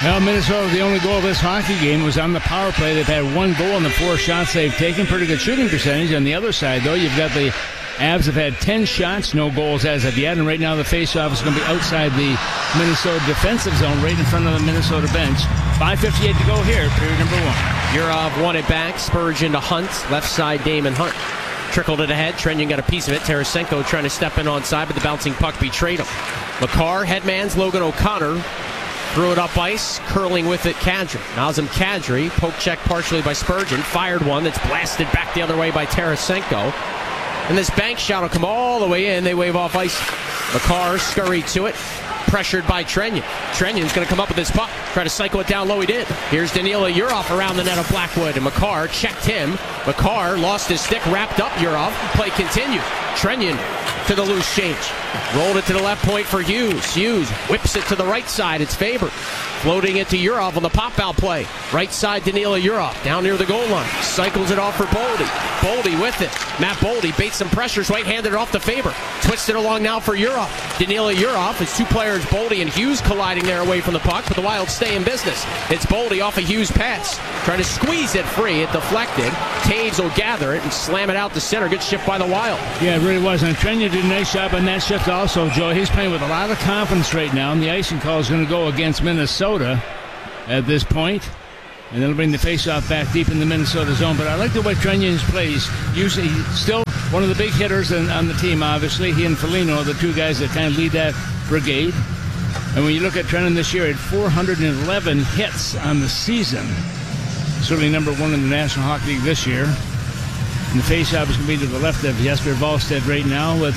Well, Minnesota, the only goal of this hockey game was on the power play. They've had one goal in the 4 shots they've taken. Pretty good shooting percentage. On the other side, though, you've got the Avs have had 10 shots, no goals as of yet. And right now the faceoff is going to be outside the Minnesota defensive zone, right in front of the Minnesota bench. 5:58 to go here, period number 1. Yurov won it back. Spurgeon to Hunt. Left side, Damon Hunt. Trickled it ahead. Trenyon got a piece of it. Tarasenko trying to step in onside, but the bouncing puck betrayed him. Makar, headman's Logan O'Connor. Threw it up ice, curling with it Kadri. Nazem Kadri, poke check partially by Spurgeon. Fired one that's blasted back the other way by Tarasenko. And this bank shot will come all the way in. They wave off ice. Makar scurried to it. Pressured by Trenyon. Trenyon's going to come up with this puck. Try to cycle it down low. He did. Here's Danila Yurov around the net of Blackwood. And Makar checked him. Makar lost his stick, wrapped up Yurov. Play continued. Trenyon to the loose change. Rolled it to the left point for Hughes. Hughes whips it to the right side. It's Faber. Floating it to Yurov on the pop-out play. Right side, Danila Yurov. Down near the goal line. Cycles it off for Boldy. Boldy with it. Matt Boldy baits some pressures. Right-handed it off to Faber. Twisted along now for Yurov. Danila Yurov. It's 2 players, Boldy and Hughes, colliding there away from the puck, but the Wild stay in business. It's Boldy off a Hughes pass. Trying to squeeze it free. It deflected. Taves will gather it and slam it out to center. Good shift by the Wild. Yeah, it really was. And Trenyon did a nice job on that shift also, Joe. He's playing with a lot of confidence right now, and the icing call is going to go against Minnesota at this point, and it'll bring the faceoff back deep in the Minnesota zone. But I like the way Trenyon plays. Usually, he's still one of the big hitters on the team, obviously. He and Foligno are the 2 guys that kind of lead that brigade. And when you look at Trenyon this year, he had 411 hits on the season. Certainly number 1 in the National Hockey League this year. And the faceoff is going to be to the left of Jesper Wallstedt right now with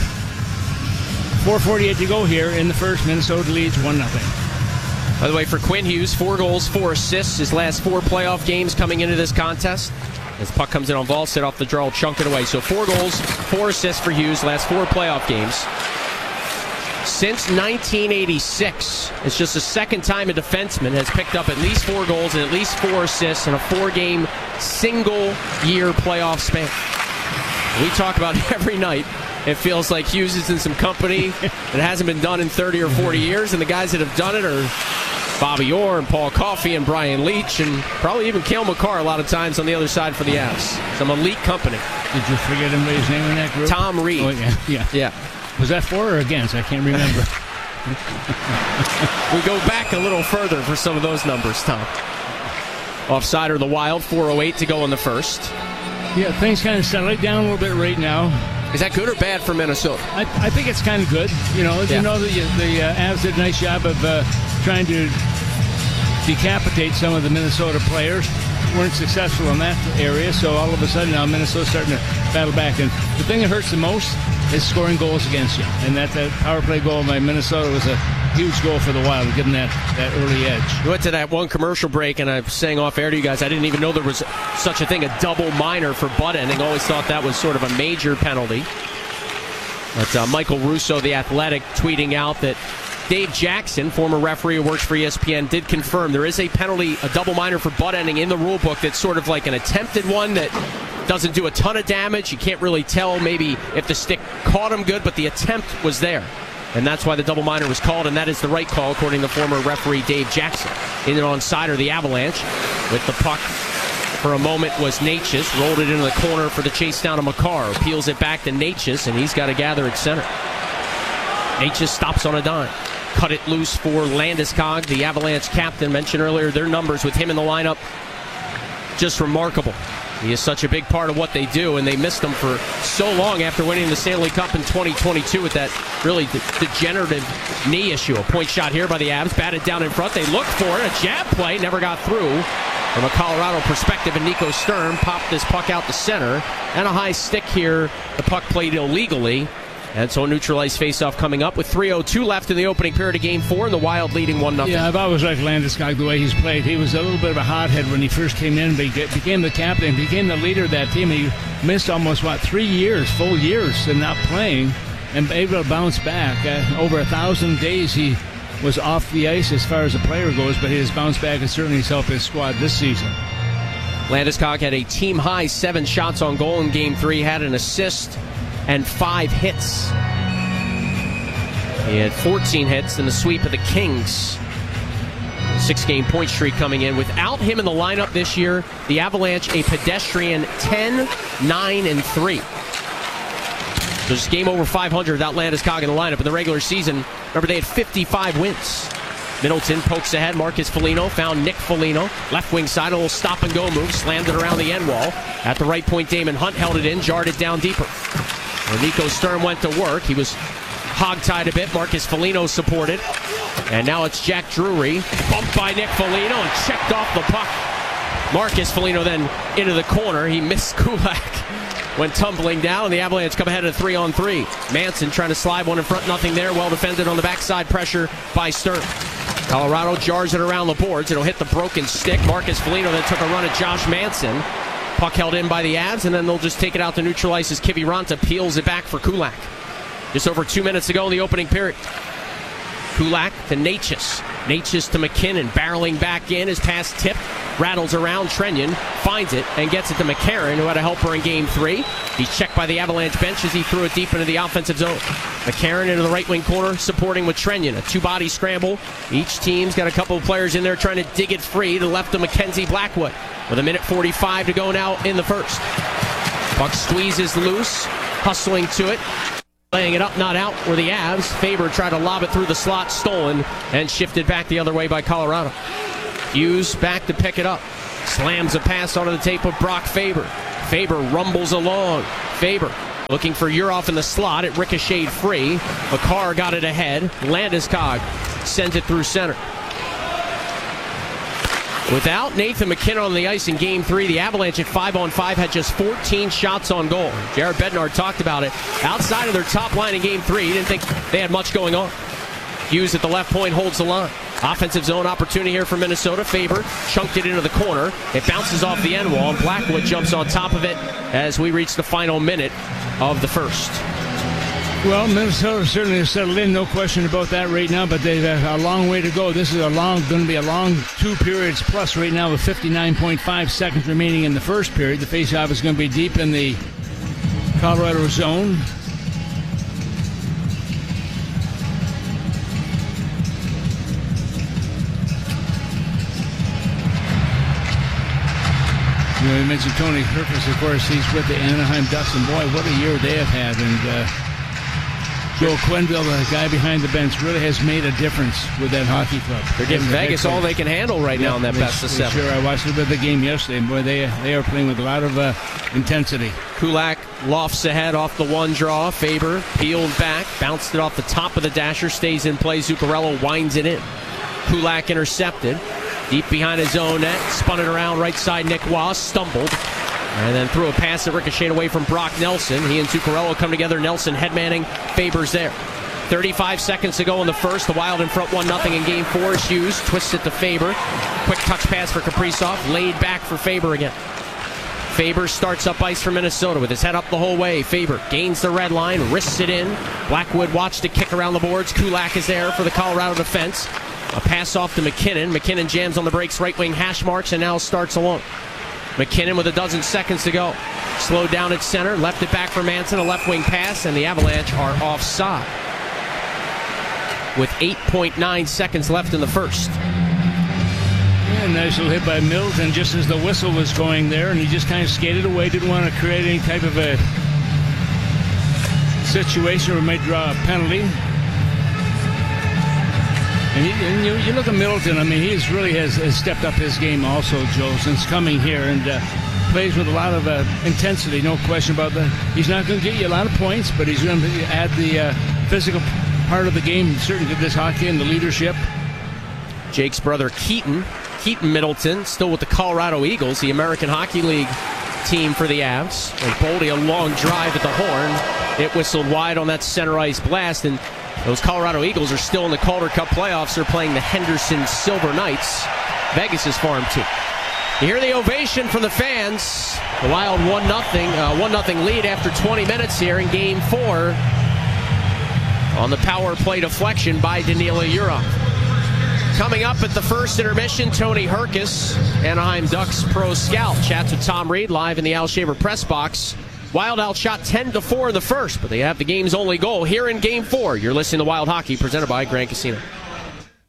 4:48 to go here in the first. Minnesota leads 1-0. By the way, for Quinn Hughes, 4 goals, 4 assists, his last 4 playoff games coming into this contest. As puck comes in on Wallstedt off the draw, will chunk it away. So 4 goals, 4 assists for Hughes, last 4 playoff games. Since 1986, it's just the second time a defenseman has picked up at least 4 goals and at least 4 assists in a 4-game single-year playoff span. We talk about every night. It feels like Hughes is in some company that hasn't been done in 30 or 40 years, and the guys that have done it are Bobby Orr and Paul Coffey and Brian Leach and probably even Cale Makar a lot of times on the other side for the Avs. Some elite company. Did you forget anybody's name in that group? Tom Reed. Oh, yeah. Was that for or against? I can't remember. We go back a little further for some of those numbers, Tom. Offside are the Wild, 4:08 to go in the first. Yeah, things kind of settling down a little bit right now. Is that good or bad for Minnesota? I think it's kind of good. You know, the Avs did a nice job of trying to decapitate some of the Minnesota players. Weren't successful in that area, so all of a sudden now Minnesota's starting to battle back. And the thing that hurts the most is scoring goals against you. And that power play goal by Minnesota was a huge goal for the Wild, giving that early edge. We went to that one commercial break, and I was saying off air to you guys, I didn't even know there was such a thing, a double minor for butt ending. Always thought that was sort of a major penalty. But Michael Russo, the Athletic, tweeting out that Dave Jackson, former referee who works for ESPN, did confirm there is a penalty, a double minor for butt ending in the rule book that's sort of like an attempted one that doesn't do a ton of damage. You can't really tell maybe if the stick caught him good, but the attempt was there. And that's why the double minor was called, and that is the right call, according to former referee Dave Jackson. In and onside are the Avalanche. With the puck for a moment was Natchez. Rolled it into the corner for the chase down to Makar. Peels it back to Natchez, and he's got to gather at center. Natchez stops on a dime. Cut it loose for Landeskog, the Avalanche captain. Mentioned earlier, their numbers with him in the lineup, just remarkable. He is such a big part of what they do, and they missed him for so long after winning the Stanley Cup in 2022 with that really degenerative knee issue. A point shot here by the Avs, batted down in front. They looked for it. A jab play, never got through. From a Colorado perspective, and Nico Sturm popped this puck out the center. And a high stick here. The puck played illegally. And so a neutralized faceoff coming up with 3:02 left in the opening period of Game 4, and the Wild leading 1-0. Yeah, I've always liked Landeskog the way he's played. He was a little bit of a hothead when he first came in, but he became the captain, became the leader of that team. He missed almost, 3 years, full years, and not playing, and able to bounce back. Over 1,000 days he was off the ice as far as a player goes, but his bounce back has certainly helped his squad this season. Landeskog had a team-high 7 shots on goal in Game 3, had an assist and 5 hits. He had 14 hits in the sweep of the Kings. 6-game point streak coming in. Without him in the lineup this year, the Avalanche a pedestrian 10-9-3. So just game over 500 without Landeskog in the lineup. In the regular season, remember, they had 55 wins. Middleton pokes ahead. Marcus Foligno found Nick Foligno. Left wing side, a little stop-and-go move. Slammed it around the end wall. At the right point, Damon Hunt held it in, jarred it down deeper. Where Nico Sturm went to work. He was hog-tied a bit. Marcus Foligno supported. And now it's Jack Drury. Bumped by Nick Foligno and checked off the puck. Marcus Foligno then into the corner. He missed Kulak. Went tumbling down, and the Avalanche come ahead at a 3-on-3. Manson trying to slide one in front, nothing there. Well defended on the backside, pressure by Sturm. Colorado jars it around the boards. It'll hit the broken stick. Marcus Foligno then took a run at Josh Manson. Puck held in by the Avs, and then they'll just take it out to neutralize as Kiviranta peels it back for Kulak. Just over 2 minutes ago in the opening period. Kulak to Natchez. Natchez to McKinnon. Barreling back in. His pass tipped. Rattles around. Trenyon finds it and gets it to McCarron, who had a helper in Game 3. He's checked by the Avalanche bench as he threw it deep into the offensive zone. McCarron into the right wing corner, supporting with Trenyon. A two-body scramble. Each team's got a couple of players in there trying to dig it free to the left of Mackenzie Blackwood. With 1:45 to go now in the first. Puck squeezes loose. Hustling to it. Laying it up, not out, were the Avs. Faber tried to lob it through the slot, stolen, and shifted back the other way by Colorado. Hughes back to pick it up. Slams a pass onto the tape of Brock Faber. Faber rumbles along. Faber looking for Urhoff in the slot. It ricocheted free. Makar got it ahead. Landeskog sends it through center. Without Nathan McKinnon on the ice in Game 3, the Avalanche at 5-on-5 had just 14 shots on goal. Jared Bednar talked about it. Outside of their top line in Game 3, he didn't think they had much going on. Hughes at the left point holds the line. Offensive zone opportunity here for Minnesota. Faber chunked it into the corner. It bounces off the end wall, and Blackwood jumps on top of it as we reach the final minute of the first. Well, Minnesota certainly has settled in, no question about that right now, but they've a long way to go. This is going to be a long 2 periods plus right now with 59.5 seconds remaining in the first period. The faceoff is going to be deep in the Colorado zone. You know, you mentioned Tony Herkus, of course. He's with the Anaheim Ducks, and boy, what a year they have had. And Joe Quenneville, the guy behind the bench, really has made a difference with that hockey club. They're giving Vegas all they can handle right now in that best of 7. Sure, I watched a bit of the game yesterday, and boy, they are playing with a lot of intensity. Kulak lofts ahead off the one draw. Faber peeled back, bounced it off the top of the dasher, stays in play. Zuccarello winds it in. Kulak intercepted. Deep behind his own net, spun it around right side. Nick Waugh stumbled, and then threw a pass that ricocheted away from Brock Nelson. He and Zuccarello come together. Nelson headmanning. Faber's there. 35 seconds to go in the first. The Wild in front 1-0 in Game 4. Hughes twists it to Faber. Quick touch pass for Kaprizov. Laid back for Faber again. Faber starts up ice for Minnesota with his head up the whole way. Faber gains the red line, wrists it in. Blackwood watched it kick around the boards. Kulak is there for the Colorado defense. A pass off to McKinnon. McKinnon jams on the brakes, right wing hash marks, and now starts alone. McKinnon with 12 seconds to go. Slowed down at center, left it back for Manson, a left wing pass, and the Avalanche are offside. With 8.9 seconds left in the first. Yeah, nice little hit by Middleton just as the whistle was going there, and he just kind of skated away, didn't want to create any type of a situation where he might draw a penalty. And you look at Middleton, I mean, he really has stepped up his game also, Joe, since coming here, and plays with a lot of intensity, no question about that. He's not going to get you a lot of points, but he's going to add the physical part of the game, certainly to this hockey and the leadership. Jake's brother Keaton Middleton, still with the Colorado Eagles, the American Hockey League team for the Avs. And Boldy, a long drive at the horn. It whistled wide on that center ice blast, and those Colorado Eagles are still in the Calder Cup playoffs. They're playing the Henderson Silver Knights, Vegas' farm team. You hear the ovation from the fans. The Wild 1-0 lead after 20 minutes here in Game 4 on the power play deflection by Danila Urhoff. Coming up at the first intermission, Tony Herkus, Anaheim Ducks pro scout, chats with Tom Reed live in the Al Shaver press box. Wild outshot 10-4 in the first, but they have the game's only goal here in Game 4. You're listening to Wild Hockey, presented by Grand Casino.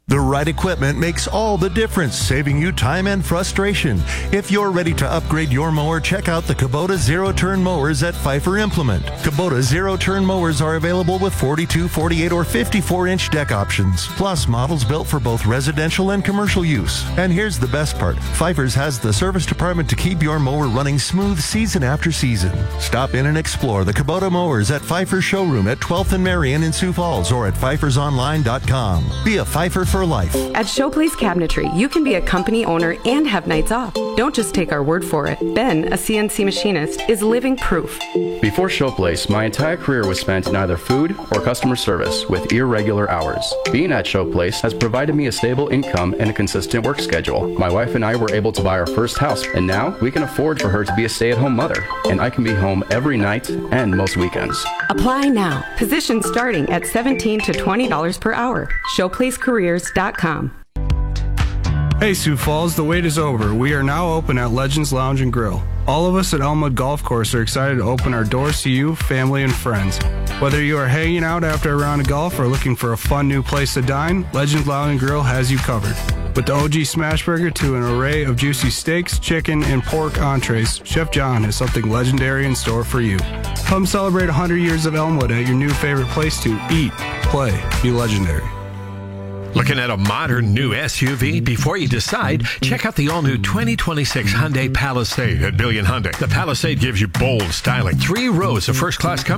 The right equipment makes all the difference, saving you time and frustration. If you're ready to upgrade your mower, check out the Kubota zero-turn mowers at Pfeiffer Implement. Kubota zero-turn mowers are available with 42, 48, or 54-inch deck options, plus models built for both residential and commercial use. And here's the best part. Pfeiffer's has the service department to keep your mower running smooth season after season. Stop in and explore the Kubota mowers at Pfeiffer's showroom at 12th and Marion in Sioux Falls or at pfeiffersonline.com. Be a Pfeiffer for life. At Showplace Cabinetry, you can be a company owner and have nights off. Don't just take our word for it. Ben, a CNC machinist, is living proof. Before Showplace, my entire career was spent in either food or customer service with irregular hours. Being at Showplace has provided me a stable income and a consistent work schedule. My wife and I were able to buy our first house, and now we can afford for her to be a stay-at-home mother, and I can be home every night and most weekends. Apply now. Positions starting at $17 to $20 per hour. ShowplaceCareers.com. Hey Sioux Falls, the wait is over. We are now open at Legends Lounge and Grill. All of us at Elmwood Golf Course are excited to open our doors to you, family, and friends. Whether you are hanging out after a round of golf or looking for a fun new place to dine, Legends Lounge and Grill has you covered. With the OG Smash Burger to an array of juicy steaks, chicken, and pork entrees, Chef John has something legendary in store for you. Come celebrate 100 years of Elmwood at your new favorite place to eat, play, be legendary. Looking at a modern new SUV? Before you decide, check out the all-new 2026 Hyundai Palisade at Billion Hyundai. The Palisade gives you bold styling, 3 rows of first-class comfort,